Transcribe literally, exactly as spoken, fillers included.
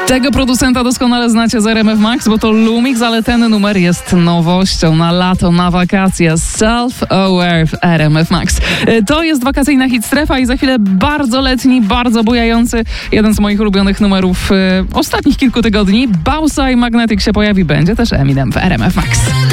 Tego producenta doskonale znacie z R M F Max, bo to Lumix, ale ten numer jest nowością na lato, na wakacje. Self-Aware w R M F Max. To jest wakacyjna hit strefa i za chwilę bardzo letni, bardzo bujający, jeden z moich ulubionych numerów y, ostatnich kilku tygodni. Bausa i Magnetic się pojawi, będzie też Eminem w R M F Max.